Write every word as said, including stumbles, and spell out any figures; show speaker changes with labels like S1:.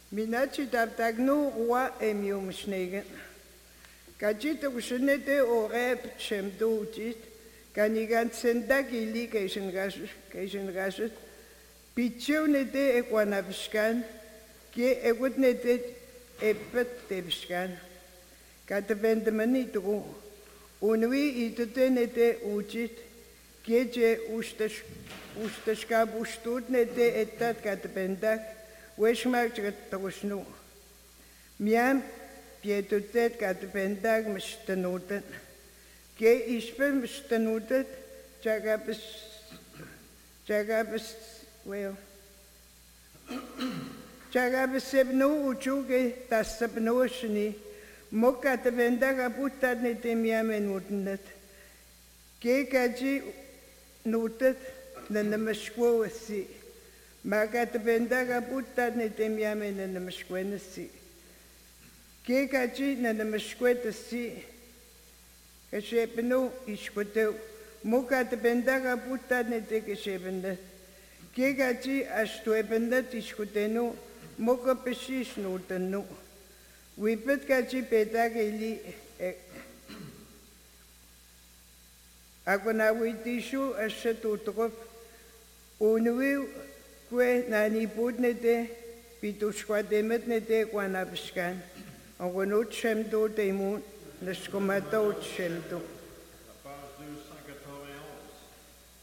S1: Minachi taptagnu wa emium snegen. Kajito kushnete o rep shemdu jit. Kanigan sendak ili kaishin gasut kaishin gasut. Pichu nete ekwanabishkan. Ke ekut nete epet tebishkan. Katavendemanitu. Unwi itute nete ujit. Keje ustash ustashkab ustut nete etat katavendak. Weshmak tagusnu. Miam pietutet katavendak mishtanutet. Ke ishpen mishtanutet. Chagabis chagabis well. Chagabis sebnu uchuge tasabnu shni. Mokatavendak aputat nete miam enutet. Ke kaji nutet nanamashkwo si. Makatavendaga putat netemiame nanamashkwenasi. Ke kaji nanamashkwetasi. Kashepenu ishkoteu. Mukatavendaga putat netekeshependat. Ke kaji ashtuependat ishkotenu. Mukapeshish nutanu. Wipet kaji petageli. Akanawitishu ashatutokop. Unwi kwe nani putnete pitushkwademet nete kwanapishkan. Angonut shemdo teimun nashkomato shemdo.